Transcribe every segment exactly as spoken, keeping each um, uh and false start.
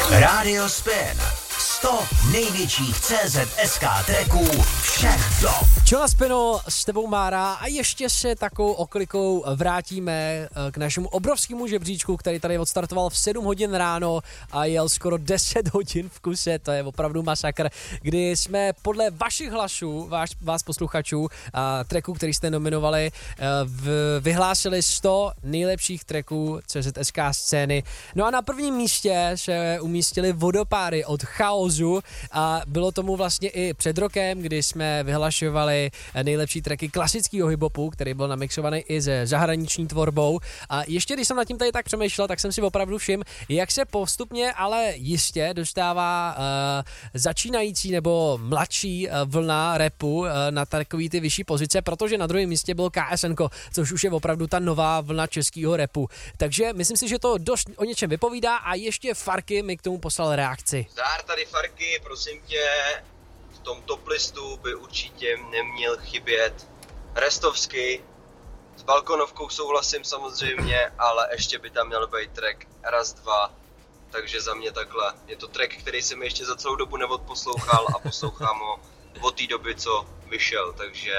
Radio Spin. sto největších C Z S K tracků všech dob. Čo na Spinu, s tebou Mára a ještě se takovou oklikou vrátíme k našemu obrovskému žebříčku, který tady odstartoval v sedm hodin ráno a jel skoro deset hodin v kuse, to je opravdu masakr, kdy jsme podle vašich hlasů, váš, vás posluchačů a tracků, který jste nominovali, v, vyhlásili sto nejlepších tracků C Z S K scény. No a na prvním místě se umístili Vodopády od Chaosu a bylo tomu vlastně i před rokem, kdy jsme vyhlašovali nejlepší tracky klasického hiphopu, který byl namixovaný i se zahraniční tvorbou. A ještě když jsem nad tím tady tak přemýšlel, tak jsem si opravdu všiml, jak se postupně, ale jistě dostává uh, začínající nebo mladší uh, vlna rapu uh, na takový ty vyšší pozice, protože na druhém místě byl K S N ko, což už je opravdu ta nová vlna českého rapu. Takže myslím si, že to dost o něčem vypovídá a ještě Farky mi k tomu poslal reakci. Zdár tady Farky, prosím tě, v tom top listu by určitě neměl chybět Restovsky. S balkonovkou souhlasím samozřejmě, ale ještě by tam měl být track Raz dva. Takže za mě takhle. Je to track, který jsem ještě za celou dobu neodposlouchal a poslouchám ho od té doby, co vyšel. Takže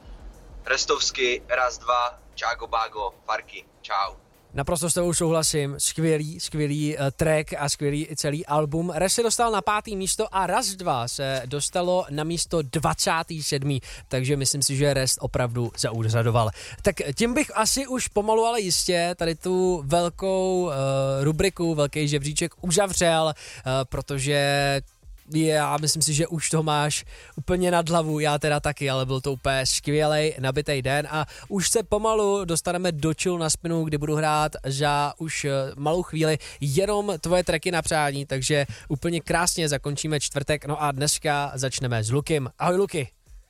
Restovsky, Raz dva, Čágo Bágo, Farky, čau. Naprosto s tebou souhlasím, skvělý, skvělý uh, track a skvělý celý album. Res se dostal na pátý místo a Raz dva se dostalo na místo dvacátý sedmý takže myslím si, že Rest opravdu zaúřadoval. Tak tím bych asi už pomalu, ale jistě tady tu velkou uh, rubriku, velký žebříček uzavřel, uh, protože já myslím si, že už to máš úplně nad hlavu, já teda taky, ale byl to úplně skvělej, nabitej den a už se pomalu dostaneme do Chill na Spinu, kdy budu hrát za už malou chvíli jenom tvoje tracky na přání, takže úplně krásně zakončíme čtvrtek, no a dneska začneme s Lukim. Ahoj Luky.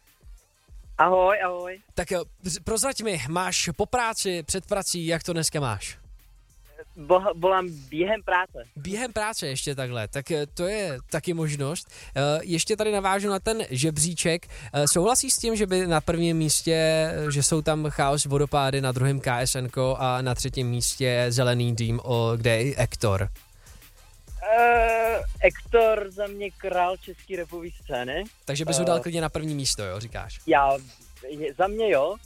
Ahoj, ahoj. Tak prozrať mi, máš po práci, před prací, jak to dneska máš? Volám během práce. Během práce ještě takhle, tak to je taky možnost. Ještě tady navážu na ten žebříček. Souhlasíš s tím, že by na prvním místě, že jsou tam Chaos, Vodopády, na druhém K S N ko a na třetím místě Zelený dým, kde je Ektor? Uh, Ektor za mě král český rapový scény. Takže bys ho dal klidně na první místo, jo, říkáš? Já, je, za mě jo.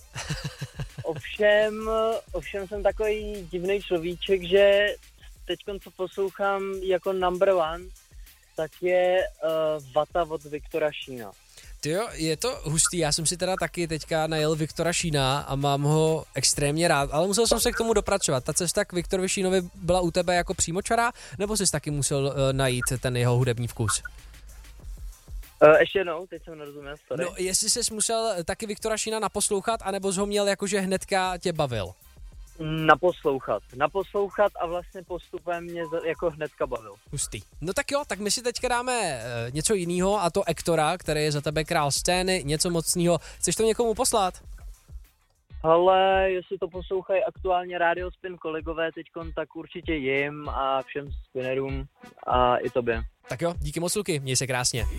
Ovšem, ovšem jsem takový divný človíček, že teď, co poslouchám jako number one, tak je uh, Vata od Viktora Šína. Tyjo, je to hustý, já jsem si teda taky teďka najel Viktora Šína a mám ho extrémně rád, ale musel jsem se k tomu dopracovat. Ta cesta k Viktorovi Šínovi byla u tebe jako přímočará, nebo jsi taky musel uh, najít ten jeho hudební vkus? Uh, ještě jednou, teď jsem nerozuměl, sorry. No, jestli jsi musel taky Viktora Šína naposlouchat, anebo jsi ho měl jakože hnedka tě bavil? Naposlouchat. Naposlouchat a vlastně postupem mě jako hnedka bavil. Hustý. No tak jo, tak my si teďka dáme e, něco jiného, a to Ektora, který je za tebe král scény, něco mocného. Chceš to někomu poslat? Ale jestli to poslouchají aktuálně Radio Spin kolegové teďkon, tak určitě jim a všem spinnerům a i tobě. Tak jo, díky moc Luky, měj se krásně.